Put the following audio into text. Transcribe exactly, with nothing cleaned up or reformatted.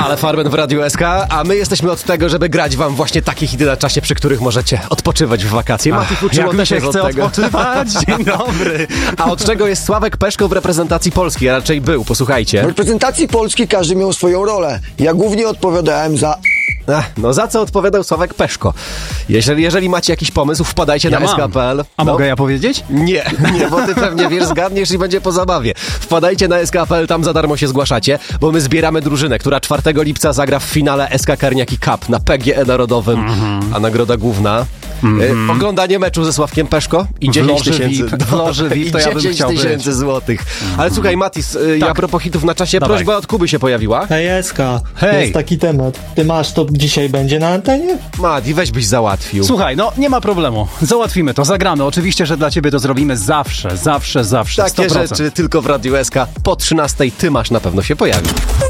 Ale Farben w Radiu S K, a my jesteśmy od tego, żeby grać wam właśnie takie hity na czasie, przy których możecie odpoczywać w wakacje. Mati Fuczyło też jest od chce tego. odpoczywać. Dzień dobry. A od czego jest Sławek Peszko w reprezentacji Polski? A raczej był, posłuchajcie. W reprezentacji Polski każdy miał swoją rolę. Ja głównie odpowiadałem za... Ach, no za co odpowiadał Sławek Peszko? Jeżeli, jeżeli macie jakiś pomysł, wpadajcie Ja na mam. S K kropka P L. A No. mogę ja powiedzieć? Nie, nie, bo ty pewnie wiesz, zgadniesz i będzie po zabawie. Wpadajcie na S K kropka P L, tam za darmo się zgłaszacie, bo my zbieramy drużynę, która czwartego lipca zagra w finale S K Karniaki Cup na P G E Narodowym, mm-hmm. a nagroda główna mm-hmm. y, oglądanie meczu ze Sławkiem Peszko i dziesięć tysięcy. W loży V I P to ja bym chciał być. tysięcy złotych. Mm-hmm. Ale słuchaj, Matis, y, Tak. a propos hitów na czasie, Dawaj. prośba od Kuby się pojawiła. Hej, Eska, Hej. jest taki temat. Ty masz, to dzisiaj będzie na antenie? Mati, weź byś załatwił. Słuchaj, no nie ma problemu. Załatwimy to, zagramy. Oczywiście, że dla ciebie to zrobimy zawsze, zawsze, zawsze. Takie sto procent. rzeczy tylko w Radiu S K po trzynastej ty masz na pewno się pojawi.